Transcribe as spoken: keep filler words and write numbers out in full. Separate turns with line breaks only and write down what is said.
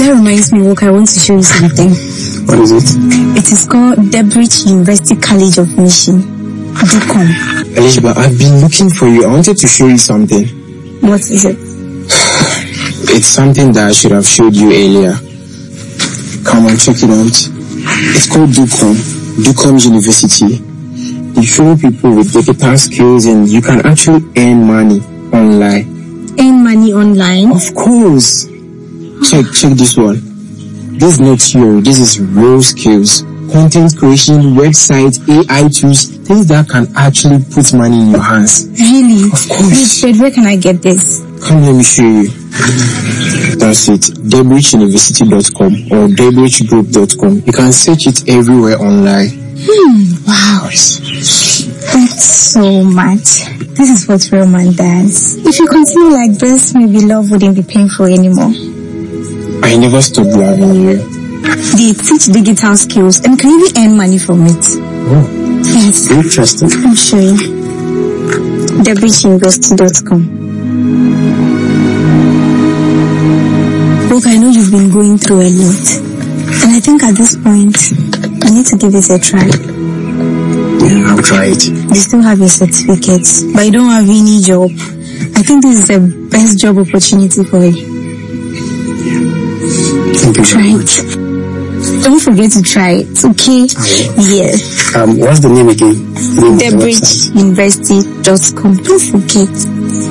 That reminds me, Walker, I want to show you something.
What is it?
It is called Debridge University College of Mission. DUCOM.
Elishba, I've been looking for you. I wanted to show you something.
What is it?
It's something that I should have showed you earlier. Come on, check it out. It's called DUCOM. DUCOM University. They show people with digital skills and you can actually earn money online.
Earn money online?
Of course. Check, check this one. This is not theory, this is real skills. Content creation, website, A I tools, things that can actually put money in your hands.
Really?
Of course.
Wait, where can I get this?
Come, let me show you. That's it. Debridge University dot com or Debridge Group dot com. You can search it everywhere online.
Hmm, wow. Thanks so much. This is what real man does. If you continue like this, maybe love wouldn't be painful anymore.
I never stopped loving you.
They teach digital skills and can even earn money from it.
Oh,
yes.
Interesting.
I'll show you. Debridge University dot com. Look, I know you've been going through a lot. And I think at this point, I need to give it a try.
Yeah, I'll try it.
You still have your certificates, but you don't have any job. I think this is the best job opportunity for you.
Thank you
try
very
it.
much.
Don't forget to try it, okay? Yeah.
Um, what's the name again?
Debridge University dot com. Don't forget.